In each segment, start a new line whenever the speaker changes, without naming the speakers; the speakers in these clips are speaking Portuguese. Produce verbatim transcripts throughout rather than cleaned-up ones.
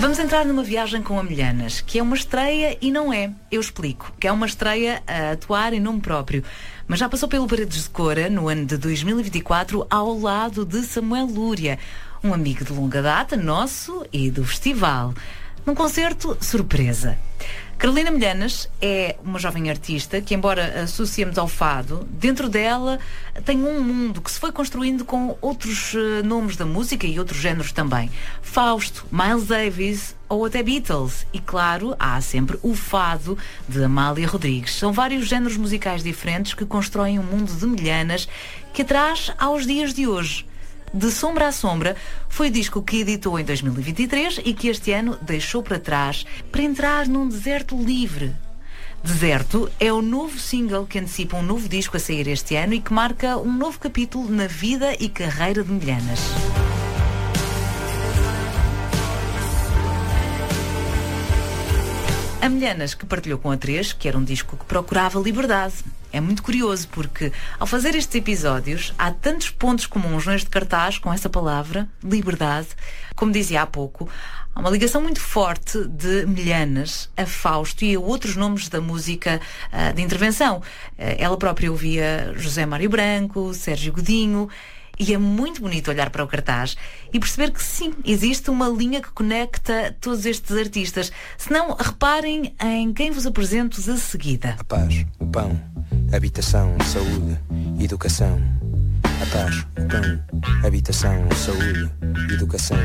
Vamos entrar numa viagem com Amilhanas, que é uma estreia e não é. Eu explico, que é uma estreia a atuar em nome próprio. Mas já passou pelo Paredes de Cora, no ano de dois mil e vinte e quatro, ao lado de Samuel Lúria, um amigo de longa data, nosso e do festival. Num concerto surpresa. Carolina Amilhanas é uma jovem artista que, embora associemos ao fado, dentro dela tem um mundo que se foi construindo com outros uh, nomes da música e outros géneros também. Fausto, Miles Davis ou até Beatles. E claro, há sempre o fado de Amália Rodrigues. São vários géneros musicais diferentes que constroem um mundo de Amilhanas que a traz aos dias de hoje. De Sombra a Sombra foi o disco que editou em dois mil e vinte e três e que este ano deixou para trás para entrar num deserto livre. Deserto é o novo single que antecipa um novo disco a sair este ano e que marca um novo capítulo na vida e carreira de Amilhanas. Amilhanas, que partilhou com a três, que era um disco que procurava liberdade. É muito curioso porque, ao fazer estes episódios, há tantos pontos comuns neste cartaz com essa palavra, liberdade. Como dizia há pouco, há uma ligação muito forte de Amilhanas a Fausto e a outros nomes da música uh, de intervenção. Uh, ela própria ouvia José Mário Branco, Sérgio Godinho. E é muito bonito olhar para o cartaz e perceber que sim, existe uma linha que conecta todos estes artistas. Se não, reparem em quem vos apresento a seguida.
A paz, o pão, habitação, saúde, educação. A paz, o pão, habitação, saúde, educação.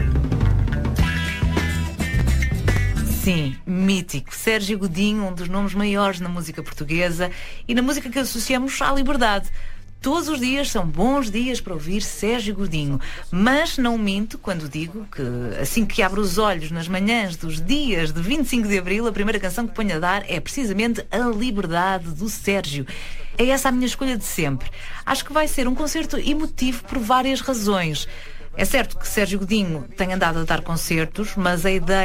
Sim, mítico. Sérgio Godinho, um dos nomes maiores na música portuguesa e na música que associamos à liberdade. Todos os dias são bons dias para ouvir Sérgio Godinho, mas não minto quando digo que assim que abro os olhos nas manhãs dos dias de vinte e cinco de Abril, a primeira canção que ponho a dar é precisamente A Liberdade, do Sérgio. É essa a minha escolha de sempre. Acho que vai ser um concerto emotivo por várias razões. É certo que Sérgio Godinho tem andado a dar concertos, mas a ideia